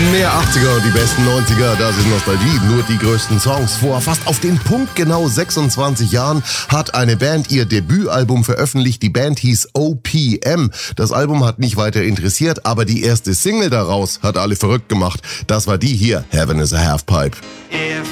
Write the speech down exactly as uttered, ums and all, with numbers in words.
Mehr achtziger und die besten neunziger, das ist Nostalgie. Nur die größten Songs. Vor fast auf den Punkt genau sechsundzwanzig Jahren hat eine Band ihr Debütalbum veröffentlicht. Die Band hieß O P M. Das Album hat nicht weiter interessiert, aber die erste Single daraus hat alle verrückt gemacht. Das war die hier, Heaven is a Halfpipe.